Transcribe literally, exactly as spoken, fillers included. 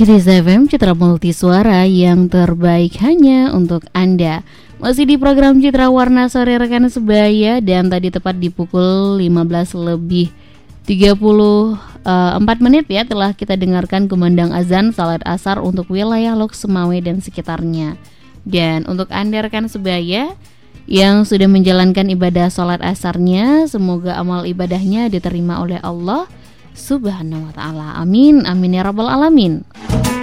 Cities F M, Citra Multisuara yang terbaik hanya untuk Anda. Masih di program Citra Warna Sore rekan sebaya, dan tadi tepat di pukul lima belas lebih tiga puluh empat menit ya telah kita dengarkan kumandang azan salat asar untuk wilayah Lok Sumawe dan sekitarnya. Dan untuk Anda rekan sebaya yang sudah menjalankan ibadah salat asarnya, semoga amal ibadahnya diterima oleh Allah Subhanahu wa ta'ala. Amin, amin ya rabbal alamin.